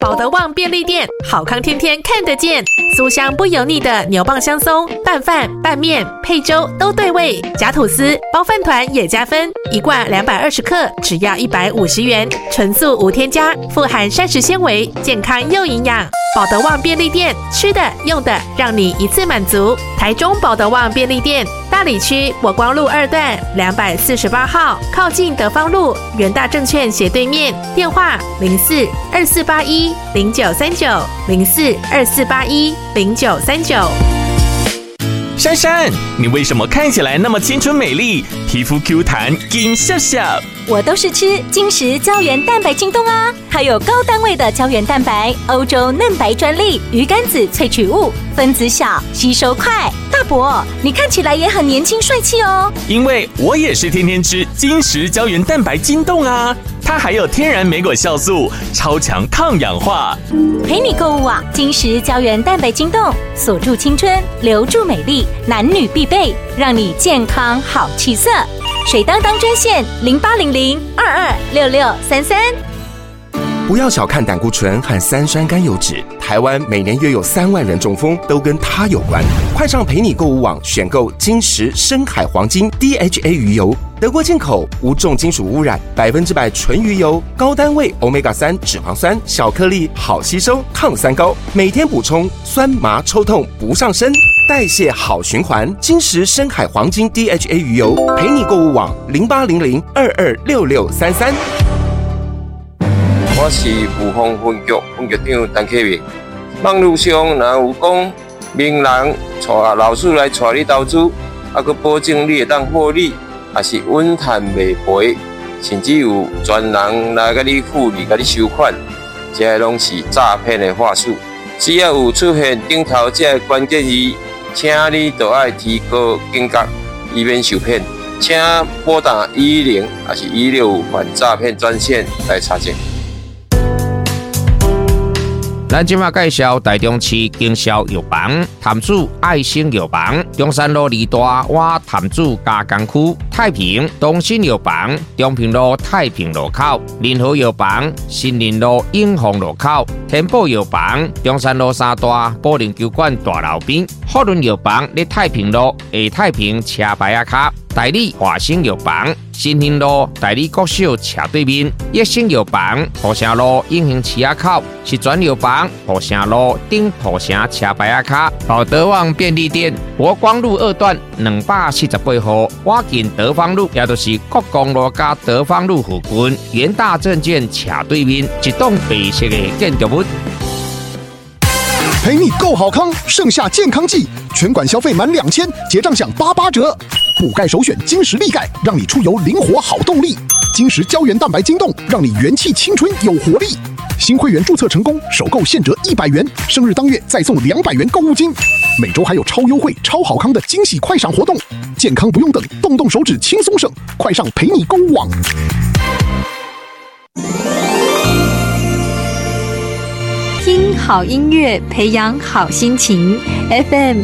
保德旺便利店，好康天天看得见。酥香不油腻的牛蒡香松，拌饭、拌面、配粥都对味。夹吐司、包饭团也加分，一罐220克，只要150元，纯素无添加，富含膳食纤维，健康又营养。保德旺便利店，吃的用的让你一次满足。台中保德旺便利店，大里区国光路2段248号，靠近德芳路元大证券斜对面，电话04-2481-0939，04-2481-0939。 珊珊，你为什么看起来那么青春美丽，皮肤 Q 弹，金笑笑？ 我都是吃金石胶原蛋白晶冻啊，它有高单位的胶原蛋白，欧洲嫩白专利，鱼肝子萃取物，分子小，吸收快。大伯，你看起来也很年轻帅气哦。 因为我也是天天吃金石胶原蛋白晶冻啊，它还有天然莓果酵素，超强抗氧化。 陪你购物网，金石胶原蛋白晶冻，锁住青春，留住美丽，男女必备，让你健康好气色。水当当专线0800-226633。 不要小看胆固醇和3酸甘油酯，台湾每年约有3万人中风，都跟它有关。快上陪你购物网选购金石深海黄金 DHA 鱼油，德国进口，无重金属污染，100%纯鱼油，高单位 Omega-3 脂肪酸，小颗粒，好吸收，抗酸高，每天补充，酸麻抽痛不上身，代谢好循环。金石深海黄金 DHA 鱼油，陪你购物网0800-226633。 我是武丰分局长陈启明。网络上若有讲名人带老师来带你投资，佮保证你会当获利，也是稳赚袂赔，甚至有专人来甲你复利、甲你收款，这拢是诈骗的话术。只要有出现顶头这关键字，请你就要提高警觉，以免受骗。请拨打110还是165反诈骗专线来查证。 咱今麦介绍台中市经销药房潭子爱心药房、中山路2大湾潭子加工区、太平东新药房、中平路太平路口、联合药房、新林路永丰路口、天宝药房、中山路3大保龄球馆大楼边、福伦药房在太平路下太平车牌仔卡、代理华兴药房、新兴路代理国小斜对面、益生药房、土城路永兴市仔口、实转药房、土城路顶土城车牌仔卡、保德旺便利店、国光路2段248号，我近德芳路，也就是国光路加德芳路附近，元大证券斜对面一栋白色的建筑物。 陪你够好康，盛夏健康季，全馆消费满2000，结账享88折。补钙首选金石力钙，让你出游灵活好动力。金石胶原蛋白晶冻，让你元气青春有活力。新会员注册成功，首购现折100元，生日当月再送200元购物金。每周还有超优惠、超好康的惊喜快闪活动，健康不用等，动动手指轻松省，快上陪你购物网。 听好音乐，培养好心情。FM